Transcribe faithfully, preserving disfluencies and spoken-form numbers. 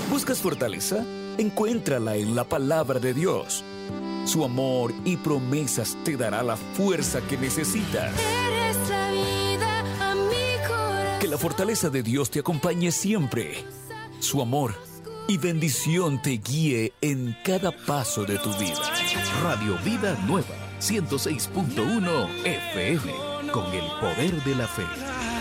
¿Buscas fortaleza? Encuéntrala en la palabra de Dios. Su amor y promesas te dará la fuerza que necesitas. Eres la vida a mi corazón. Que la fortaleza de Dios te acompañe siempre. Su amor y bendición te guíe en cada paso de tu vida. Radio Vida Nueva, ciento seis punto uno F M, con el poder de la fe.